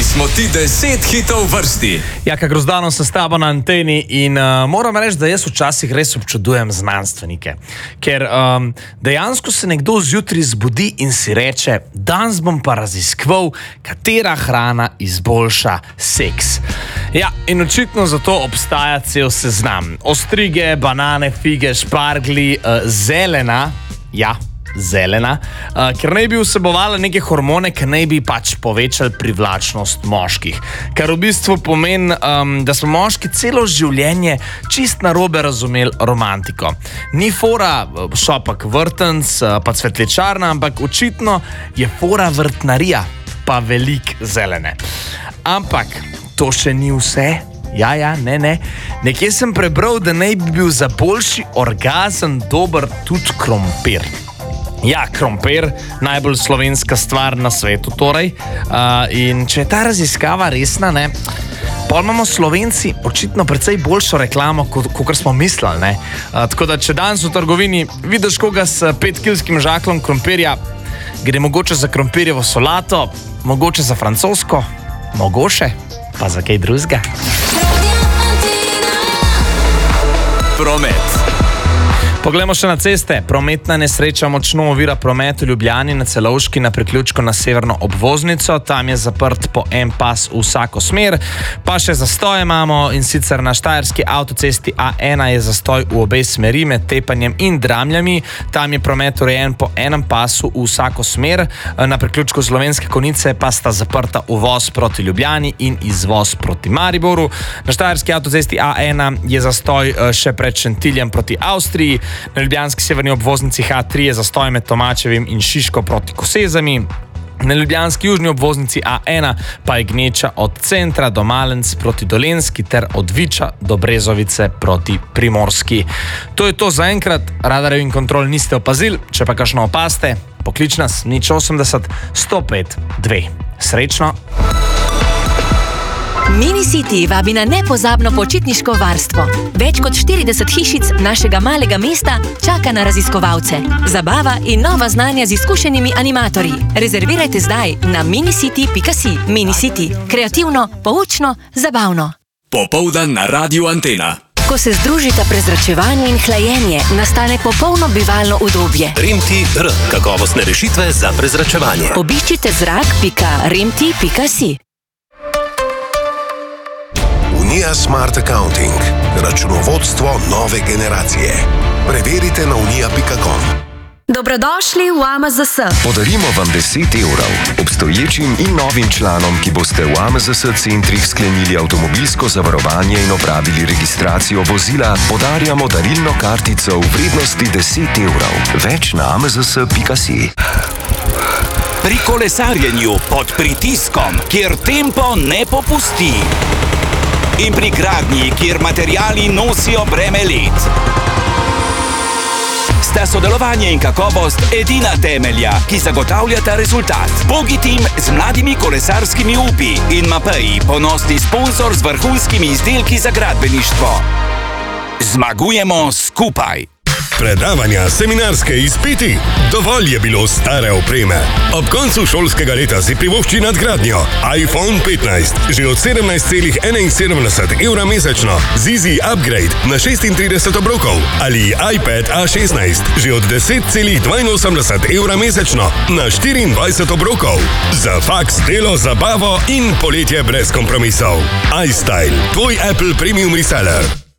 smo ti 10 hitov vrsti. Jaka Grozdano se s tabo na anteni in moram reči, da jaz včasih res občudujem znanstvenike. Ker dejansko se nekdo zjutraj zbudi in si reče, danes bom pa raziskoval, katera hrana izboljša seks. Ja, in očitno zato obstaja cel seznam. Ostrige, banane, fige, šparglji, zelena, ker naj bi vsebovala neke hormone, ki naj bi pač povečali privlačnost moških. Kar v bistvu pomeni, da smo moški celo življenje čist narobe razumeli romantiko. Ni fora šopak vrtenc, pa cvetličarna, ampak očitno je fora vrtnarija, pa velik zelene. Ampak to še ni vse. Ne. Nekje sem prebral, da naj bi bil za boljši orgazem dober tudi krompir. Ja, krompir, najbolj slovenska stvar na svetu torej. In če je ta raziskava resna, pol imamo Slovenci očitno precej boljšo reklamo, kot smo mislili. Tako da, če danes v trgovini vidiš koga s 5-kilskim žaklom krompirja, gre mogoče za krompirjevo solato, mogoče za francosko, mogoče pa za kaj drugega. Promet. Poglejmo še na ceste. Prometna nesreča močno ovira promet v Ljubljani na Celovški na priključku na severno obvoznico. Tam je zaprt po en pas v vsako smer. Pa še zastoje imamo, in sicer na štajerski avtocesti A1 je zastoj v obe smeri med Tepanjem in Dramljami. Tam je promet urejen po enem pasu v vsako smer. Na priključku Slovenske Konjice pa sta zaprta uvoz proti Ljubljani in izvoz proti Mariboru. Na štajerski avtocesti A1 je zastoj še pred Šentiljem proti Avstriji. Na ljubljanski severni obvoznici H3 je zastoj med Tomačevim in Šiško proti Kosezami. Na ljubljanski južni obvoznici A1 pa je gneča od centra do Malenc proti Dolenjski ter od Viča do Brezovice proti Primorski. To je to zaenkrat. Radarjev in kontrol niste opazili, če pa kakšno opaste, poklič nas 080 105 2. Srečno! Minicity vabi na nepozabno počitniško varstvo. Več kot 40 hišic našega malega mesta čaka na raziskovalce. Zabava in nova znanja z izkušenimi animatorji. Rezervirajte zdaj na minicity.si. Minicity. Kreativno, poučno, zabavno. Popoldan na Radiu Antena. Ko se združita prezračevanje in hlajenje, nastane popolno bivalno udobje. Remti-R. Kakovostne rešitve za prezračevanje. Obiščite zrak.remti.si. Unija Smart Accounting. Računovodstvo nove generacije. Preverite na unija.com. Dobrodošli v AMZS. Podarimo vam 10 evrov. Obstoječim in novim članom, ki boste v AMZS centrih sklenili avtomobilsko zavarovanje in opravili registracijo vozila, podarjamo darilno kartico v vrednosti 10 evrov. Več na amzs.si. Pri kolesarjenju pod pritiskom, kjer tempo ne popusti. In pri gradnji, kjer materiali nosijo breme let. Sta sodelovanje in kakovost edina temelja, ki zagotavljata rezultat. Bogi tim z mladimi kolesarskimi upi in Mapeji, ponosni sponsor z vrhunskimi izdelki za gradbeništvo. Zmagujemo skupaj! Predavanja, seminarske izpiti. Dovolj je bilo stare opreme. Ob koncu šolskega leta si privošči nadgradnjo. iPhone 15, že od 17,71 evra mesečno. Zizi Upgrade na 36 obrokov. Ali iPad A16, že od 10,82 evra mesečno na 24 obrokov. Za faks, delo, zabavo in poletje brez kompromisov. iStyle, tvoj Apple Premium Reseller.